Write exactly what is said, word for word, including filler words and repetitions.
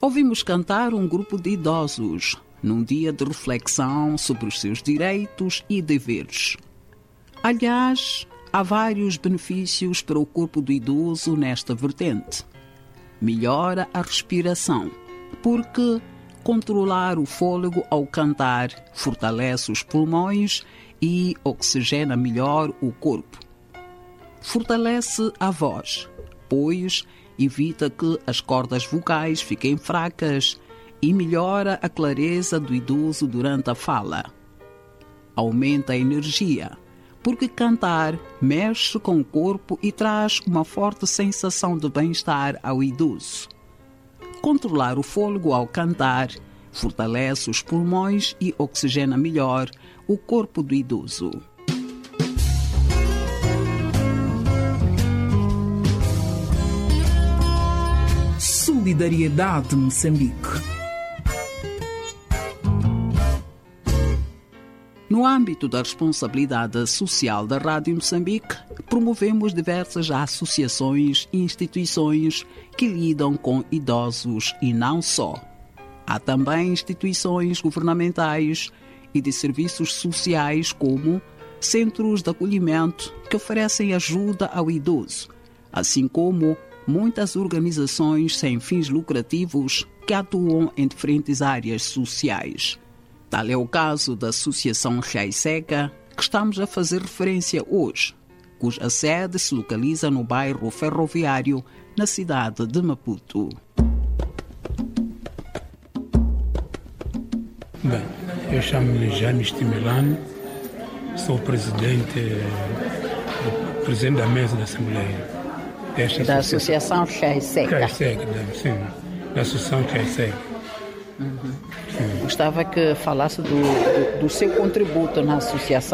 Ouvimos cantar um grupo de idosos num dia de reflexão sobre os seus direitos e deveres. Aliás, há vários benefícios para o corpo do idoso nesta vertente. Melhora a respiração, porque controlar o fôlego ao cantar fortalece os pulmões e oxigena melhor o corpo. Fortalece a voz, pois evita que as cordas vocais fiquem fracas e melhora a clareza do idoso durante a fala. Aumenta a energia, porque cantar mexe com o corpo e traz uma forte sensação de bem-estar ao idoso. Controlar o fôlego ao cantar fortalece os pulmões e oxigena melhor o corpo do idoso. Solidariedade Moçambique. No âmbito da responsabilidade social da Rádio Moçambique, promovemos diversas associações e instituições que lidam com idosos e não só. Há também instituições governamentais e de serviços sociais como centros de acolhimento que oferecem ajuda ao idoso, assim como muitas organizações sem fins lucrativos que atuam em diferentes áreas sociais. Tal é o caso da Associação Chai-Seca, que estamos a fazer referência hoje, cuja sede se localiza no bairro Ferroviário, na cidade de Maputo. Bem, eu chamo-me Janis Timelano, sou presidente, presidente da mesa da Assembleia. Desta da Associação Chai-Seca. Chai-Seca, sim, da Associação Chai-Seca. Uhum. Gostava que falasse do, do, do seu contributo na associação.